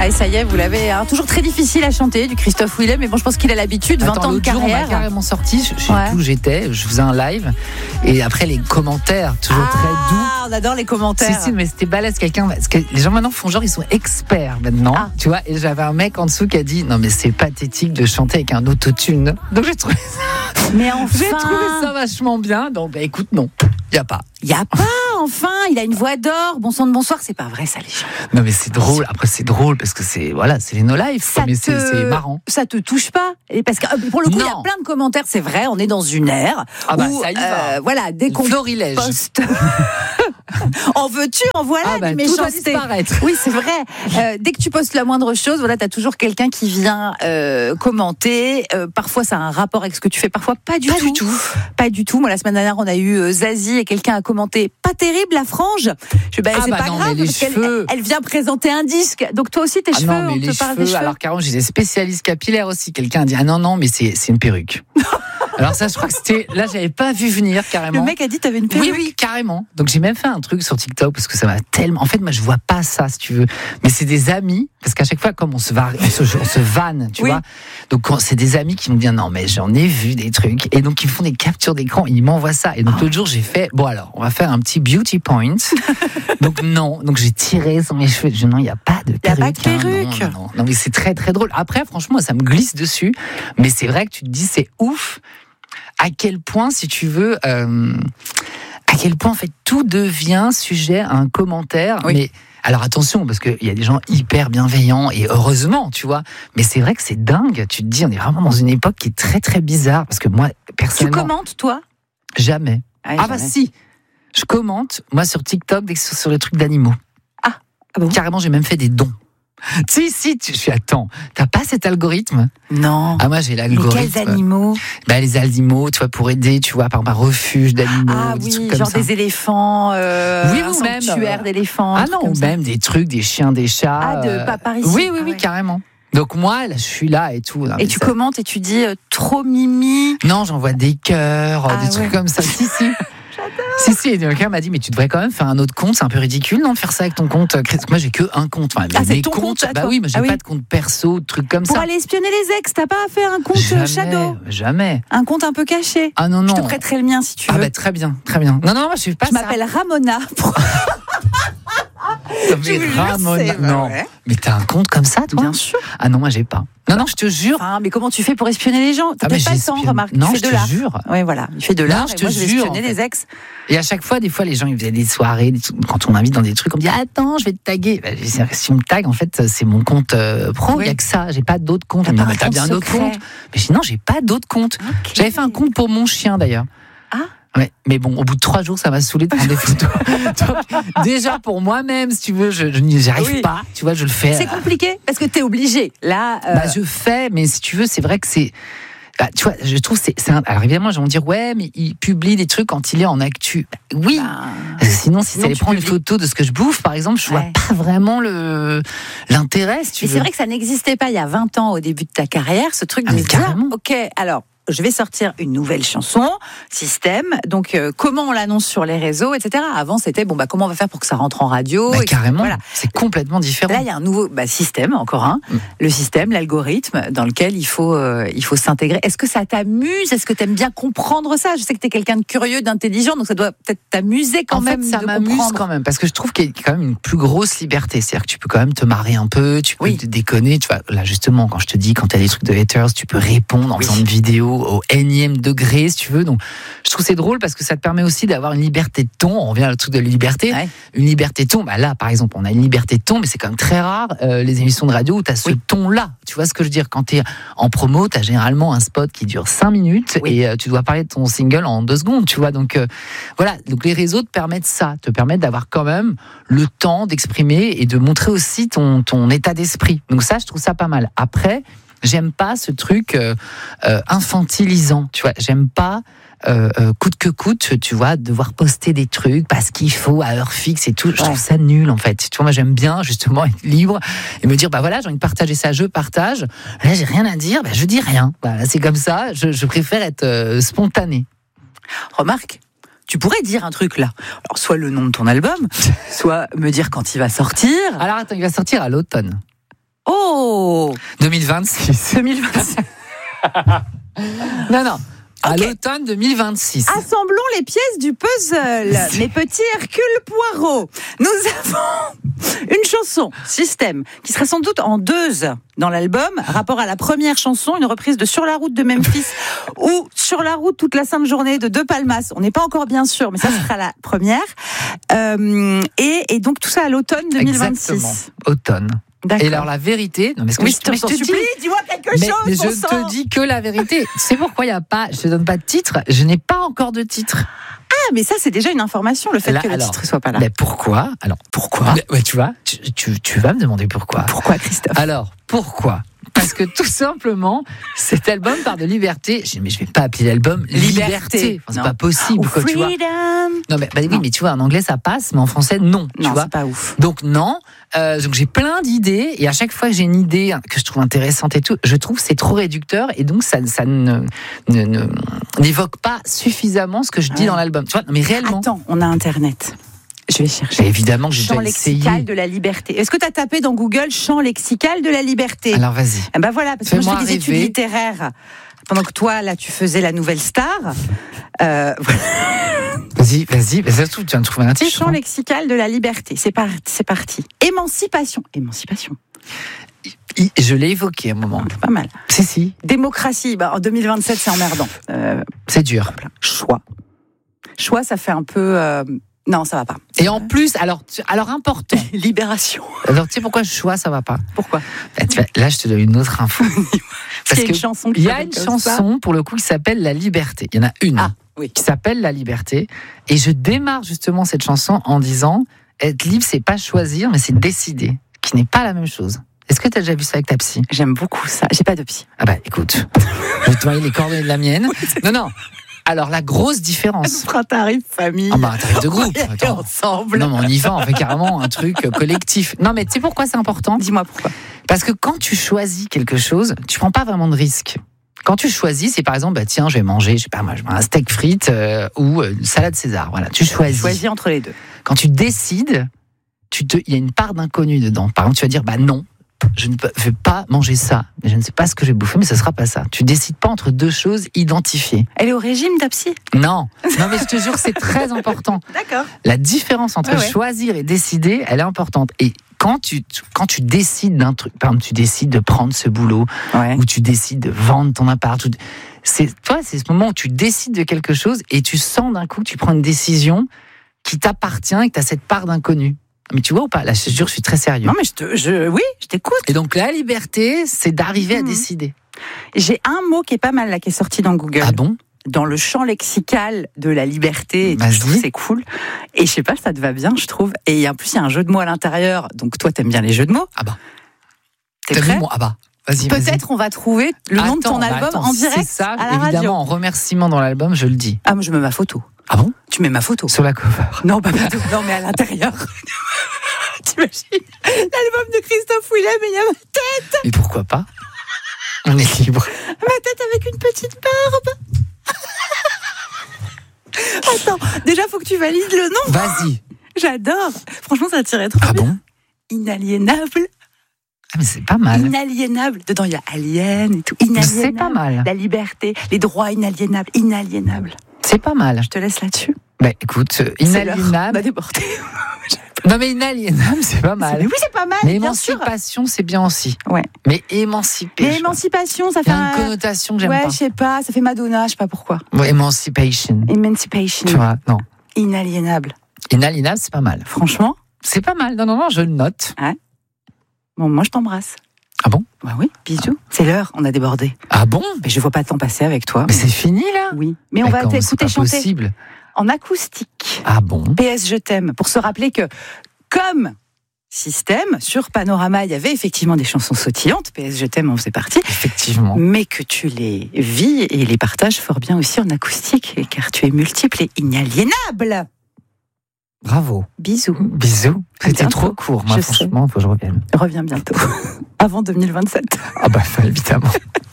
Ah, ça y est, vous l'avez toujours très difficile à chanter, du Christophe Willem, mais bon, je pense qu'il a l'habitude, 20 ans de l'autre jour, carrière. on m'a carrément sorti, je sais plus où j'étais, je faisais un live, et après les commentaires, toujours très doux. On adore les commentaires. Si, mais c'était balèze, parce que les gens maintenant font genre, ils sont experts maintenant, tu vois, et j'avais un mec en dessous qui a dit, non mais c'est pathétique de chanter avec un autotune. Donc j'ai trouvé ça, mais enfin... j'ai trouvé ça vachement bien, donc bah écoute, non, y a pas, enfin, il a une voix d'or, bon sang de bonsoir, c'est pas vrai ça les gens. Non mais c'est drôle, après c'est drôle parce que c'est les no life, mais c'est marrant. Ça te touche pas? Et parce que pour le coup, il y a plein de commentaires, c'est vrai, on est dans une ère où, ça y va. voilà, dès qu'on poste... En veux-tu, en voilà, des méchancetés. Tout doit disparaître. Oui, c'est vrai. Dès que tu postes la moindre chose, voilà, t'as toujours quelqu'un qui vient commenter. Parfois, ça a un rapport avec ce que tu fais. Parfois, pas du tout. Pas du tout. Moi, la semaine dernière, on a eu Zazie et quelqu'un a commenté. Pas terrible, la frange. C'est pas grave. Parce elle vient présenter un disque. Donc, toi aussi, tes cheveux, non, mais on te parle des cheveux. Alors, carrément, j'ai des spécialistes capillaires aussi. Quelqu'un a dit, non, mais c'est une perruque. Alors ça, je crois que c'était... Là, j'avais pas vu venir, carrément. Le mec a dit, t'avais une perruque. Oui, carrément. Donc, j'ai même fait un truc sur TikTok, parce que ça m'a tellement... En fait, moi, je vois pas ça, si tu veux. Mais c'est des amis, parce qu'à chaque fois, comme on se vanne, tu vois. Donc, c'est des amis qui me disent, non, mais j'en ai vu des trucs. Et donc, ils me font des captures d'écran, ils m'envoient ça. Et donc, l'autre jour, j'ai fait, bon, alors, on va faire un petit beauty point. Donc, non. Donc, j'ai tiré sur mes cheveux. Non, il n'y a pas de perruque. Il n'y a pas de perruque. Non, mais c'est très, très drôle. Après, franchement, ça me glisse dessus. Mais c'est vrai que tu te dis, c'est ouf. À quel point, si tu veux, à quel point en fait tout devient sujet à un commentaire. Oui. Mais alors attention, parce qu'il y a des gens hyper bienveillants et heureusement, tu vois. Mais c'est vrai que c'est dingue. Tu te dis, on est vraiment dans une époque qui est très très bizarre. Parce que moi, personnellement, tu commentes toi? Jamais. Jamais. Si. Je commente moi sur TikTok sur les trucs d'animaux. Ah bon? Carrément, j'ai même fait des dons. Si, attends, t'as pas cet algorithme? Non. Ah, moi, j'ai l'algorithme. Mais quels animaux? Les animaux, tu vois, pour aider, tu vois, par un refuge d'animaux. Ah des oui, trucs comme genre ça. Des éléphants, oui, un même, sanctuaire d'éléphants. Ah non, ou même des trucs, des chiens, des chats. Ah, par ici. Oui, carrément. Donc moi, là, je suis là et tout. Et tu commentes et tu dis trop mimi. Non, j'envoie des cœurs, des trucs comme ça. Si. Si, et quelqu'un m'a dit, mais tu devrais quand même faire un autre compte, c'est un peu ridicule, non, de faire ça avec ton compte. Moi, j'ai que un compte. Enfin, c'est ton compte? Bah oui, mais j'ai pas de compte perso, de trucs comme ça. Pour aller espionner les ex, t'as pas à faire un compte shadow? Jamais. Un compte un peu caché? Ah non. Je te prêterai le mien si tu veux. Ah bah très bien. Non, moi je suis pas ça. Je m'appelle Ramona. Mais Ramona, non. Mais t'as un compte comme ça, toi? Bien sûr. Ah non, moi j'ai pas. Non, je te jure. Mais comment tu fais pour espionner les gens? T'as peut-être pas le temps, remarque. Non, tu fais de l'art. Jure. Oui, voilà. Il fait de l'art. Je vais espionner les ex. Et à chaque fois, des fois, les gens, ils faisaient des soirées, quand on m'invite dans des trucs, on me dit, attends, je vais te taguer. Si on me tague, en fait, c'est mon compte pro. Il y a que ça. J'ai pas d'autres comptes. T'as bien d'autres comptes. Mais sinon, j'ai pas d'autres comptes. Okay. J'avais fait un compte pour mon chien, d'ailleurs. Ouais, mais bon, au bout de 3 jours, ça m'a saoulé de prendre des photos. Donc, déjà, pour moi-même, si tu veux, je n'y arrive pas. Tu vois, je le fais. C'est compliqué parce que t'es obligé. Là, je fais, mais si tu veux, c'est vrai que c'est. Tu vois, je trouve alors évidemment, ils vont me dire mais il publie des trucs quand il est en actu. Oui. Parce que sinon, si ça allait prendre une photo de ce que je bouffe, par exemple, je vois pas vraiment l'intérêt. Si tu veux. C'est vrai que ça n'existait pas il y a 20 ans au début de ta carrière, ce truc de dire, ok, alors. Je vais sortir une nouvelle chanson, Système. Donc, comment on l'annonce sur les réseaux, etc. Avant, c'était comment on va faire pour que ça rentre en radio. Carrément. Voilà. C'est complètement différent. Là, il y a un nouveau système, encore un. Le système, l'algorithme, dans lequel il faut s'intégrer. Est-ce que ça t'amuse? Est-ce que tu aimes bien comprendre ça? Je sais que tu es quelqu'un de curieux, d'intelligent, donc ça doit peut-être t'amuser quand même. Ça m'amuse quand même, parce que je trouve qu'il y a quand même une plus grosse liberté. C'est-à-dire que tu peux quand même te marrer un peu, tu peux te déconner. Tu vois, là, justement, quand je te dis, quand tu as des trucs de haters, tu peux répondre en faisant une vidéo au énième degré, si tu veux. Donc, je trouve c'est drôle parce que ça te permet aussi d'avoir une liberté de ton. On revient au truc de la liberté. Une liberté de ton. Là, par exemple, on a une liberté de ton, mais c'est quand même très rare les émissions de radio où tu as ce ton-là. Tu vois ce que je veux dire? Quand tu es en promo, tu as généralement un spot qui dure 5 minutes et tu dois parler de ton single en 2 secondes. Tu vois, donc voilà. Donc les réseaux te permettent ça, te permettent d'avoir quand même le temps d'exprimer et de montrer aussi ton état d'esprit. Donc ça, je trouve ça pas mal. Après, j'aime pas ce truc infantilisant, tu vois. J'aime pas coûte que coûte, tu vois, devoir poster des trucs parce qu'il faut à heure fixe et tout. Je trouve ça nul, en fait. Tu vois, moi, j'aime bien, justement, être libre et me dire, voilà, j'ai envie de partager ça, je partage. Là, j'ai rien à dire, je dis rien. Voilà, c'est comme ça. Je préfère être spontané. Remarque, tu pourrais dire un truc là. Alors, soit le nom de ton album, soit me dire quand il va sortir. Alors, attends, il va sortir à l'automne. Oh 2026. 2026. Non. À l'automne 2026. Assemblons les pièces du puzzle. Mes petits Hercule Poirot. Nous avons une chanson, Système, qui serait sans doute en 2 dans l'album. Rapport à la première chanson, une reprise de Sur la route de Memphis ou Sur la route toute la sainte journée de De Palmas. On n'est pas encore bien sûr, mais ça sera la première. Et donc tout ça à l'automne 2026. Exactement. Automne. D'accord. Et alors la vérité, non mais ce que je te supplie, dis-moi quelque chose. Mais je ne te dis que la vérité. C'est pourquoi il y a pas, je te donne pas de titre. Je n'ai pas encore de titre. Ah, mais ça c'est déjà une information, le fait que le titre soit pas là. Mais pourquoi ? Alors pourquoi ? Ouais, tu vois, tu vas me demander pourquoi. Pourquoi, Christophe ? Alors pourquoi ? Parce que tout simplement, cet album parle de liberté. Mais je vais pas appeler l'album Liberté. Enfin, c'est pas possible, quoi, tu vois. Non, mais oui, mais tu vois, en anglais ça passe, mais en français non. Tu vois, c'est pas ouf. Donc non. Donc j'ai plein d'idées et à chaque fois que j'ai une idée que je trouve intéressante et tout, je trouve que c'est trop réducteur et donc ça n'évoque pas suffisamment ce que je dis dans l'album. Tu vois, non, mais réellement. Attends, on a Internet. Je vais chercher. Mais évidemment que j'ai champ déjà essayé. lexical de la liberté. Est-ce que tu as tapé dans Google champ lexical de la liberté ? Alors vas-y. Ben voilà, parce que moi je fais des études littéraires. Pendant que toi, là, tu faisais la nouvelle star. Vas-y. Mais ça se trouve, tu viens de trouver un titre. Champ lexical de la liberté. C'est parti. Émancipation. Je l'ai évoqué à un moment. C'est pas mal. Si. Démocratie. En 2027, c'est emmerdant. C'est dur. Choix, ça fait un peu... Non, ça va pas. Et en plus, alors important. Libération. Alors, tu sais pourquoi choix, ça va pas ? Pourquoi ? Là, je te donne une autre info. Parce qu'il y a une chanson il y a une chanson, pour le coup, qui s'appelle La Liberté. Il y en a une qui s'appelle La Liberté. Et je démarre justement cette chanson en disant être libre, c'est pas choisir, mais c'est décider. Qui n'est pas la même chose. Est-ce que tu as déjà vu ça avec ta psy ? J'aime beaucoup ça. J'ai pas de psy. Ah bah, écoute, je vais te donner les coordonnées de la mienne. Non. Alors, la grosse différence. Un tarif famille. Ah bah, un tarif de groupe. Attends. Ensemble. Non, mais on y va, on fait carrément un truc collectif. Non, mais tu sais pourquoi c'est important ? Dis-moi pourquoi. Parce que quand tu choisis quelque chose, tu prends pas vraiment de risque. Quand tu choisis, c'est par exemple, tiens, je vais manger, je sais pas moi, un steak frites ou une salade César. Voilà, tu choisis. Choisis entre les deux. Quand tu décides, il y a une part d'inconnu dedans. Par exemple, tu vas dire, non. Je ne vais pas manger ça. Je ne sais pas ce que je vais bouffer, mais ce sera pas ça. Tu décides pas entre deux choses identifiées. Elle est au régime, ta psy ? Non, mais je te jure, c'est très important. D'accord. La différence entre choisir et décider, elle est importante. Et quand tu décides d'un truc, par exemple, tu décides de prendre ce boulot, ou tu décides de vendre ton appart, c'est ce moment où tu décides de quelque chose et tu sens d'un coup que tu prends une décision qui t'appartient et que tu as cette part d'inconnu. Mais tu vois ou pas ? Là, je te jure, je suis très sérieux. Non, mais je t'écoute. Et donc, la liberté, c'est d'arriver à décider. J'ai un mot qui est pas mal, là, qui est sorti dans Google. Ah bon ? Dans le champ lexical de la liberté. Je trouve c'est cool. Et je sais pas, ça te va bien, je trouve. Et en plus, il y a un jeu de mots à l'intérieur. Donc, toi, t'aimes bien les jeux de mots. Ah bah. T'es prêt ? Ah bah. Vas-y. Peut-être on va trouver le nom de ton album en direct. C'est ça, à la radio. Évidemment, en remerciement dans l'album, je le dis. Ah, moi, je mets ma photo. Ah bon ? Tu mets ma photo. Sur la cover. Non, pas du tout. Non, mais à l'intérieur. T'imagines l'album de Christophe Willem et il y a ma tête. Mais pourquoi pas ? On est libre. Ma tête avec une petite barbe. Attends, déjà faut que tu valides le nom. Vas-y. J'adore. Franchement, ça tirait trop bien. Ah bon ? Inaliénable. Ah mais c'est pas mal. Inaliénable. Dedans il y a alien et tout. Inaliénable. C'est pas mal. La liberté, les droits inaliénables. Inaliénable. C'est pas mal. Je te laisse là-dessus. Bah écoute, inaliénable. On va déporter. Non mais inaliénable, c'est pas mal. Oui, c'est pas mal. Mais émancipation, c'est bien aussi. Ouais. Mais émanciper. Mais émancipation, ça fait une connotation que j'aime pas. Ouais, je sais pas, ça fait Madonna, je sais pas pourquoi. Ouais, emancipation. Emancipation. Tu vois, non. Inaliénable. Inaliénable, c'est pas mal. Franchement. C'est pas mal. Non, je le note. Ouais. Bon, moi je t'embrasse. Ah bon ? Bah oui, bisous. C'est l'heure, on a débordé. Ah bon ? Mais je vois pas le temps passer avec toi. Mais c'est fini là ? Oui. Mais on va t'écouter chanter. Possible. En acoustique. Ah bon ? PS Je t'aime. Pour se rappeler que, comme Système, sur Panorama, il y avait effectivement des chansons sautillantes. PS Je t'aime en faisait partie. Effectivement. Mais que tu les vis et les partages fort bien aussi en acoustique, car tu es multiple et inaliénable. Bravo. Bisous. Bisous. C'était trop court. Moi, franchement, il faut que je revienne. Reviens bientôt. Avant 2027. Ah bah, évidemment.